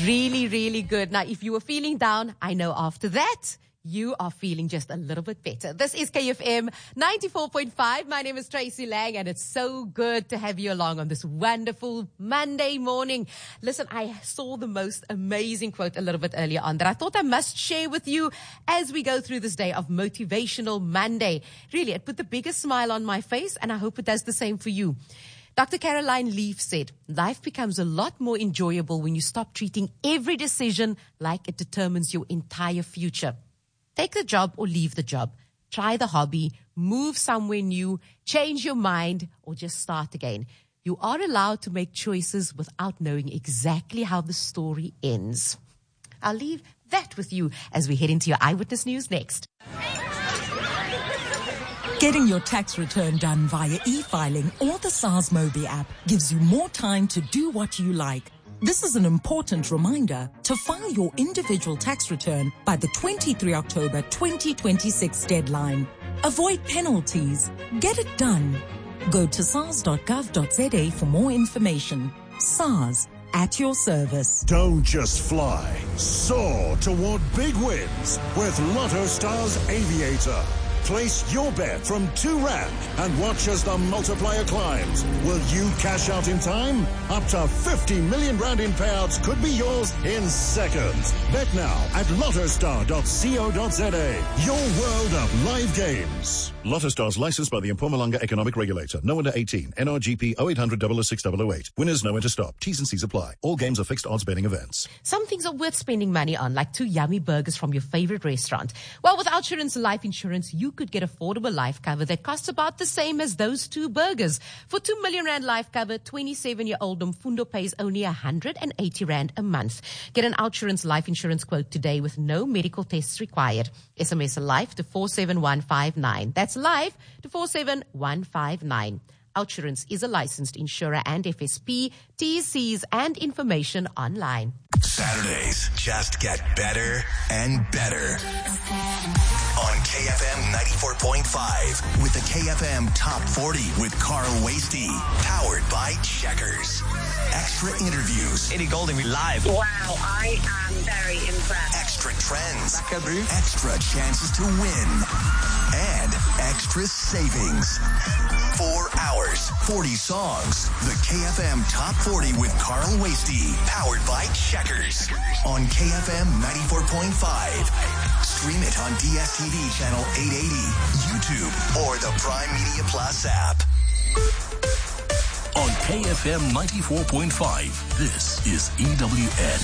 Really, really good. Now, if you were feeling down, I know after that, you are feeling just a little bit better. This is KFM 94.5. My name is Tracy Lang, and it's so good to have you along on this wonderful Monday morning. Listen, I saw the most amazing quote a little bit earlier on that I thought I must share with you as we go through this day of Motivational Monday. Really, it put the biggest smile on my face, and I hope it does the same for you. Dr. Caroline Leaf said, life becomes a lot more enjoyable when you stop treating every decision like it determines your entire future. Take the job or leave the job. Try the hobby, move somewhere new, change your mind, or just start again. You are allowed to make choices without knowing exactly how the story ends. I'll leave that with you as we head into your Eyewitness News next. Getting your tax return done via e-filing or the SARS Mobi app gives you more time to do what you like. This is an important reminder to file your individual tax return by the 23 October 2026 deadline. Avoid penalties. Get it done. Go to sars.gov.za for more information. SARS, at your service. Don't just fly. Soar toward big wins with Lotto Stars Aviator. Place your bet from R2 and watch as the multiplier climbs. Will you cash out in time? Up to 50 million rand in payouts could be yours in seconds. Bet now at lottostar.co.za. Your world of live games. Lotto Stars licensed by the Mpumalanga Economic Regulator. No under 18. NRGP 0800 006 008. Winners know when to stop. T's and C's apply. All games are fixed odds betting events. Some things are worth spending money on, like 2 yummy burgers from your favorite restaurant. Well, with Outsurance Life Insurance, you could get affordable life cover that costs about the same as those 2 burgers. For 2 million rand life cover, 27-year-old Mfundo pays only 180 rand a month. Get an Outsurance Life Insurance quote today with no medical tests required. SMS life to 47159. That's life to 47159. Outsurance is a licensed insurer and FSP. TCs and information online. Saturdays just get better and better. On KFM 94.5 with the KFM Top 40 with Carl Wasty. Powered by Checkers. Extra interviews. Eddie Golding live. Wow, I am very impressed. Extra trends. Extra chances to win. And extra savings. 4 hours, 40 songs. The KFM Top 40 with Carl Wasty. Powered by Checkers. On KFM 94.5. Stream it on DSTV channel 880, YouTube, or the Prime Media Plus app. On KFM 94.5, this is EWN.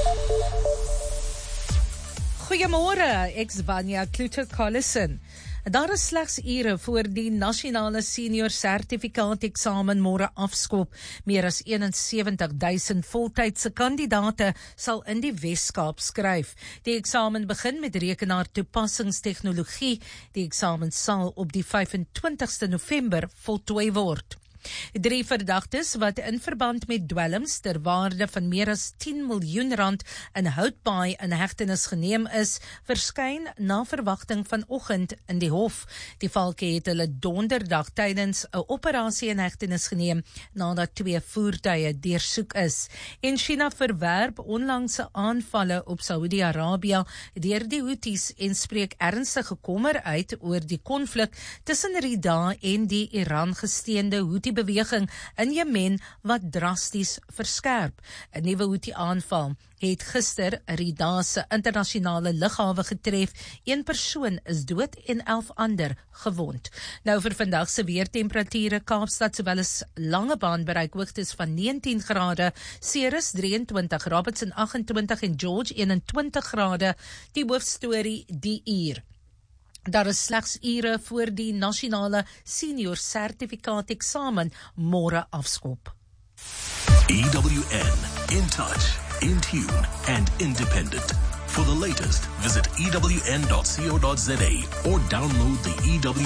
Goeiemôre, ek's Vanya Kluter-Collison. Daar is slegs ure voor die nasionale senior sertifikaat eksamen môre afskop. Meer as 71,000 voltydse kandidate sal in die Wes-Kaap skryf. Die eksamen begin met rekenaar toepassingstegnologie. Die eksamen sal op die 25ste November voltooi word. 3 verdagtes wat in verband met dwelms ter waarde van meer as 10 miljoen rand in Houtbaai in hegtenis geneem is, verskyn na verwagting vanoggend in die hof. Die valke het hulle donderdag tydens 'n operasie in hegtenis geneem nadat 2 voertuie deursoek is. En China verwerp onlangse aanvalle op Saudi-Arabië deur die Houthis en spreek ernstige kommer uit oor die konflik tussen Riyadh en die Iran gesteunde Houthi-beweging in Jemen wat drasties verskerp. 'n Nuwe Houthi-aanval het gister Riyadh se internasionale lughawe getref. 1 persoon is dood en 11 ander gewond. Nou vir vandag se weertemperature: Kaapstad sowel as Langebaan bereik hoogtes van 19 grade, Ceres 23, Robertson 28 en George 21 grade. Die hoofstorie die uur. Daar is slegs ure voor die nasionale senior sertifikaat eksamen môre afskop. EWN, in touch, in tune, and independent. For the latest, visit ewn.co.za or download the EWN